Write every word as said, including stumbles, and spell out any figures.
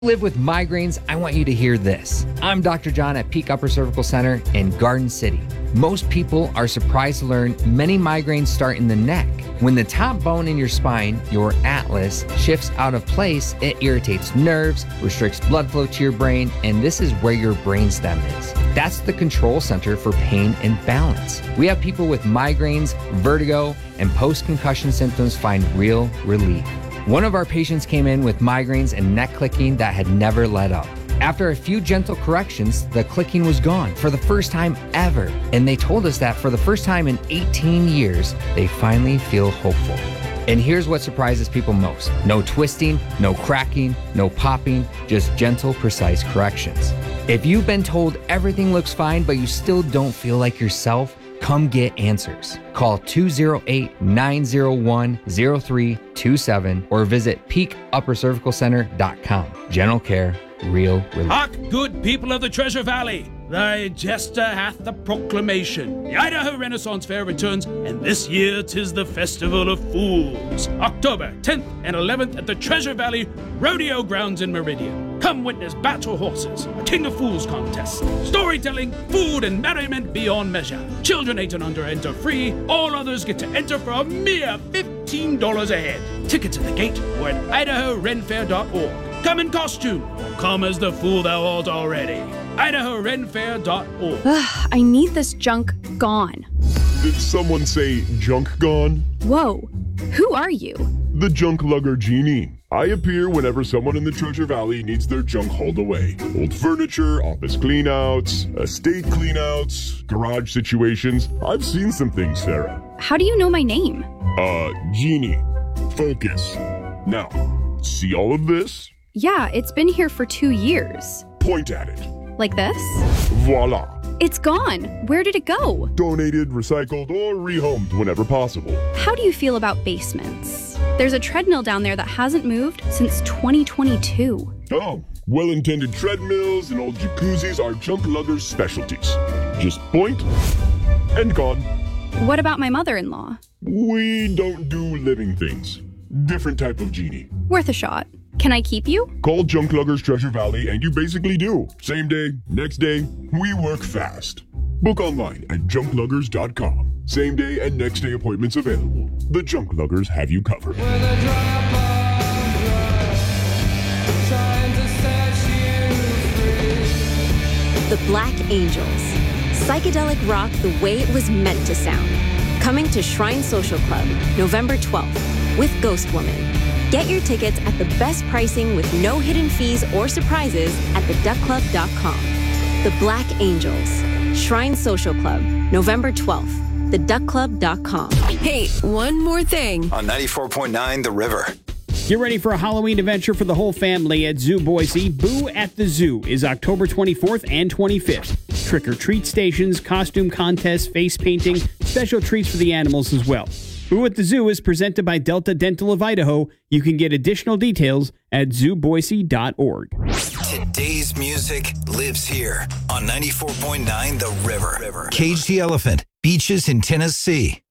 Live with migraines, I want you to hear this. I'm Doctor John at Peak Upper Cervical Center in Garden City. Most people are surprised to learn many migraines start in the neck. When the top bone in your spine, your atlas, shifts out of place, it irritates nerves, restricts blood flow to your brain, and this is where your brainstem is. That's the control center for pain and balance. We have people with migraines, vertigo, and post-concussion symptoms find real relief. One of our patients came in with migraines and neck clicking that had never let up. After a few gentle corrections, the clicking was gone for the first time ever. And they told us that for the first time in eighteen years, they finally feel hopeful. And here's what surprises people most. No twisting, no cracking, no popping, just gentle, precise corrections. If you've been told everything looks fine, but you still don't feel like yourself, come get answers. Call two oh eight, nine oh one, oh three two seven or visit peak upper cervical center dot com. General care, real relief. Hark, good people of the Treasure Valley! Thy jester hath the proclamation. The Idaho Renaissance Fair returns, and this year 'tis the Festival of Fools. October tenth and eleventh at the Treasure Valley Rodeo Grounds in Meridian. Come witness battle horses, a King of Fools contest, storytelling, food, and merriment beyond measure. Children eight and under enter free. All others get to enter for a mere fifteen dollars a head. Tickets at the gate or at idaho ren fair dot org. Come in costume, or come as the fool thou art already. idaho ren fair dot org. Ugh, I need this junk gone. Did someone say junk gone? Whoa, who are you? The Junk Lugger Genie. I appear whenever someone in the Treasure Valley needs their junk hauled away. Old furniture, office cleanouts, estate cleanouts, garage situations. I've seen some things, Sarah. How do you know my name? Uh, Genie. Focus. Now, see all of this? Yeah, it's been here for two years. Point at it. Like this? Voila. It's gone. Where did it go? Donated, recycled, or rehomed whenever possible. How do you feel about basements? There's a treadmill down there that hasn't moved since twenty twenty-two. Oh, well-intended treadmills and old jacuzzis are Junk Lugger's specialties. Just point and gone. What about my mother-in-law? We don't do living things. Different type of genie. Worth a shot. Can I keep you? Call Junk Lugger's Treasure Valley and you basically do. Same day, next day, we work fast. Book online at junk luggers dot com. Same day and next day appointments available. The Junk Luggers have you covered. The Black Angels. Psychedelic rock the way it was meant to sound. Coming to Shrine Social Club, November twelfth, with Ghost Woman. Get your tickets at the best pricing with no hidden fees or surprises at the duck club dot com. The Black Angels. Shrine Social Club, November twelfth, the duck club dot com. Hey, one more thing. On ninety-four point nine The River. Get ready for a Halloween adventure for the whole family at Zoo Boise. Boo at the Zoo is October twenty-fourth and twenty-fifth. Trick-or-treat stations, costume contests, face painting, special treats for the animals as well. Boo at the Zoo is presented by Delta Dental of Idaho. You can get additional details at zoo boise dot org. Today's music lives here on ninety-four point nine The River. Cage the Elephant, Beaches in Tennessee.